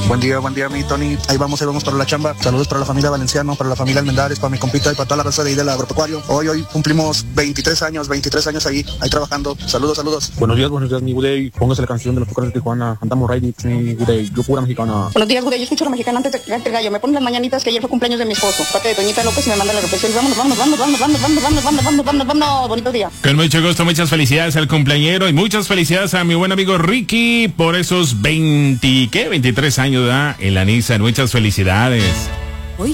Buen día, mi Tony. Ahí vamos para la chamba. Saludos para la familia Valenciano, para la familia Almendares, para mi compita y para toda la raza de ahí del agropecuario. Hoy cumplimos 23 años ahí trabajando. Saludos. Buenos días, mi Gudey. Póngase la canción de los Tucanes de Tijuana. Cantamos Raidix, mi Gudey. Yo pura mexicana. Buenos días, Gudey. Yo escucho la mexicana antes de que cante el gallo. Me ponen las mañanitas que ayer fue cumpleaños de mi esposo. Parte de Toñita López y me manda la reflexión. Vámonos. Bonito día. Con mucho gusto, muchas felicidades al cumpleañero y muchas felicidades a mi buen amigo Ricky por esos 23 años en la Nissan. Muchas felicidades.